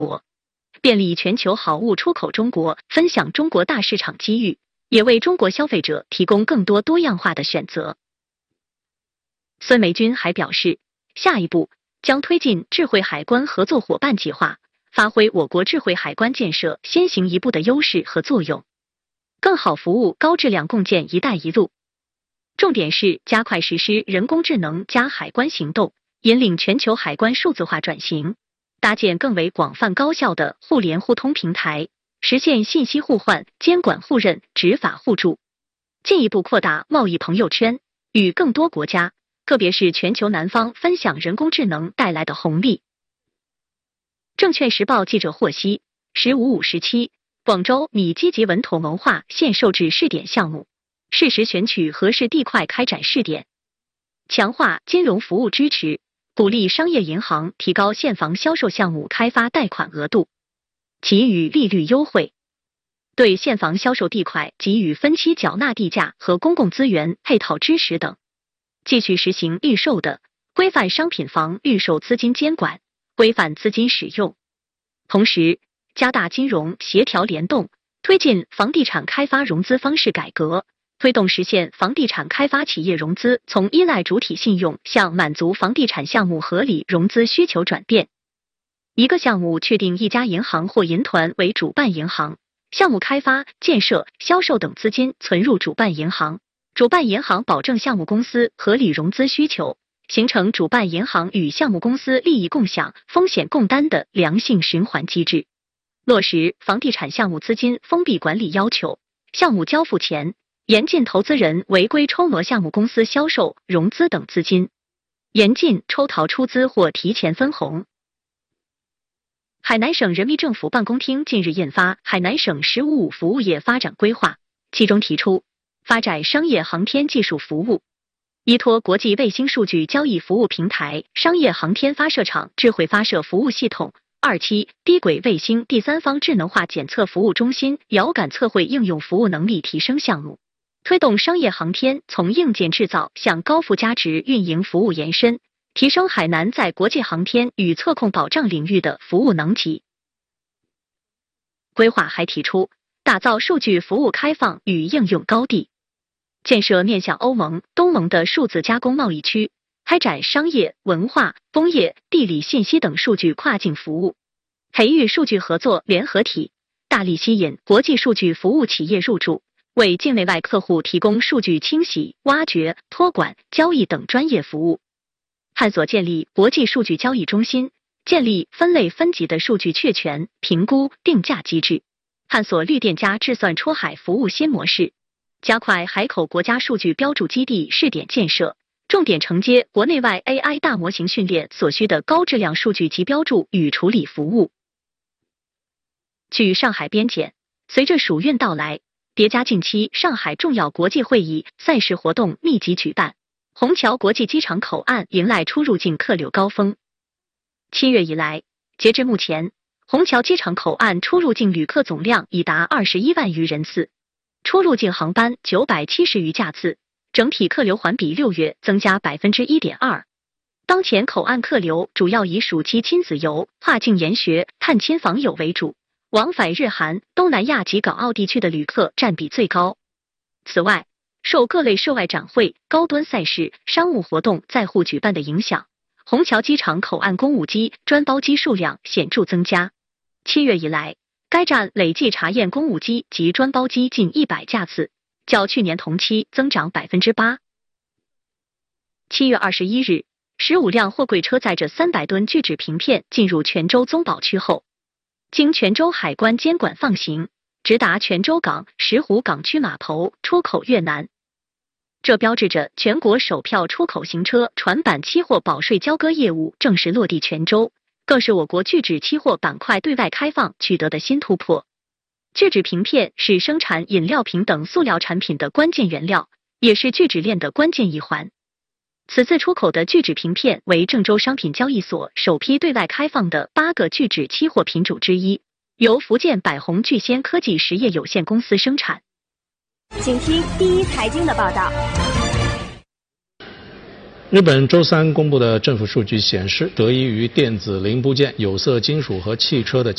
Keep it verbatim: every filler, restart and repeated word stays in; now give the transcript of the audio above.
便利全球好物出口中国，分享中国大市场机遇，也为中国消费者提供更多多样化的选择。孙梅君还表示，下一步将推进智慧海关合作伙伴计划，发挥我国智慧海关建设先行一步的优势和作用，更好服务高质量共建“一带一路”。重点是加快实施人工智能加海关行动，引领全球海关数字化转型，搭建更为广泛高效的互联互通平台，实现信息互换、监管互认、执法互助，进一步扩大贸易朋友圈，与更多国家，特别是全球南方分享人工智能带来的红利。证券时报记者获悉，十五五十七，广州拟积极稳妥谋划现售制试点项目，适时选取合适地块开展试点，强化金融服务支持，鼓励商业银行提高现房销售项目开发贷款额度，给予利率优惠，对现房销售地块给予分期缴纳地价和公共资源配套支持等。继续实行预售的规范商品房预售资金监管，规范资金使用，同时加大金融协调联动，推进房地产开发融资方式改革，推动实现房地产开发企业融资从依赖主体信用向满足房地产项目合理融资需求转变。一个项目确定一家银行或银团为主办银行，项目开发、建设、销售等资金存入主办银行，主办银行保证项目公司合理融资需求，形成主办银行与项目公司利益共享、风险共担的良性循环机制。落实房地产项目资金封闭管理要求，项目交付前严禁投资人违规抽挪项目公司销售、融资等资金，严禁抽逃出资或提前分红。海南省人民政府办公厅近日印发《海南省“十五五”服务业发展规划》，其中提出发展商业航天技术服务，依托国际卫星数据交易服务平台商业航天发射场智慧发射服务系统二期低轨卫星第三方智能化检测服务中心遥感测绘应用服务能力提升项目，推动商业航天从硬件制造向高附加值运营服务延伸，提升海南在国际航天与测控保障领域的服务能级。规划还提出打造数据服务开放与应用高地，建设面向欧盟、东盟的数字加工贸易区，开展商业、文化、工业、地理信息等数据跨境服务，培育数据合作联合体，大力吸引国际数据服务企业入驻，为境内外客户提供数据清洗、挖掘、托管、交易等专业服务。探索建立国际数据交易中心，建立分类分级的数据确权、评估、定价机制，探索绿电加智算出海服务新模式，加快海口国家数据标注基地试点建设，重点承接国内外 A I 大模型训练所需的高质量数据集标注与处理服务。据上海编检，随着暑运到来，叠加近期上海重要国际会议、赛事活动密集举办，虹桥国际机场口岸迎来出入境客流高峰。七月以来，截至目前，虹桥机场口岸出入境旅客总量已达二十一万余人次，出入境航班九百七十余架次，整体客流环比六月增加 百分之一点二。当前口岸客流主要以暑期亲子游、跨境研学、探亲访友为主，往返日韩、东南亚及港澳地区的旅客占比最高。此外，受各类涉外展会、高端赛事、商务活动在沪举办的影响，虹桥机场口岸公务机、专包机数量显著增加。七月以来，该站累计查验公务机及专包机近一百架次，较去年同期增长 百分之八。七月二十一日，十五辆货柜车载着三百吨聚酯平片进入泉州宗保区后，经泉州海关监管放行，直达泉州港、石湖港区码头出口越南。这标志着全国首票出口行车船板期货保税交割业务正式落地泉州，更是我国聚酯期货板块对外开放取得的新突破。聚酯平片是生产饮料瓶等塑料产品的关键原料，也是聚酯链的关键一环。此次出口的聚酯平片为郑州商品交易所首批对外开放的八个聚酯期货品种之一，由福建百宏聚仙科技实业有限公司生产。 请听第一财经的报道。 日本周三公布的政府数据显示，得益于电子零部件、有色金属和汽车的